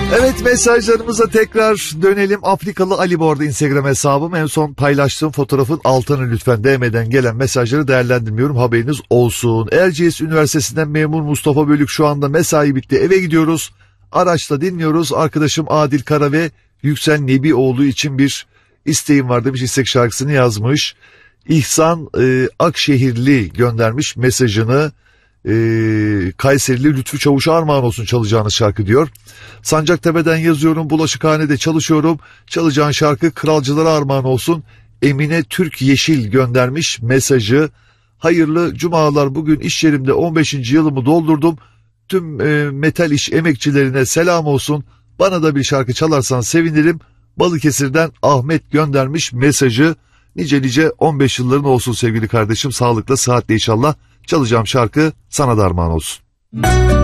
Evet, mesajlarımıza tekrar dönelim. Afrikalı Ali bu arada Instagram hesabım. En son paylaştığım fotoğrafın altını lütfen DM'den gelen mesajları değerlendirmiyorum, haberiniz olsun. Erciyes Üniversitesi'nden memur Mustafa Bölük, şu anda mesai bitti, eve gidiyoruz. Araçta dinliyoruz. Arkadaşım Adil Kara ve Yüksel Nebioğlu için bir isteğim var demiş. İstek şarkısını yazmış. İhsan Akşehirli göndermiş mesajını. Kayserili Lütfü Çavuş'a armağan olsun çalacağınız şarkı diyor. Sancaktepe'den yazıyorum, bulaşıkhanede çalışıyorum, çalacağın şarkı Kralcılara armağan olsun. Emine Türk Yeşil göndermiş mesajı. Hayırlı cumalar, bugün iş yerimde 15. yılımı doldurdum. Tüm metal iş emekçilerine selam olsun. Bana da bir şarkı çalarsan sevinirim. Balıkesir'den Ahmet göndermiş mesajı. Nice 15 yılların olsun sevgili kardeşim, sağlıkla sıhhatle inşallah. Çalacağım şarkı sana da armağan olsun.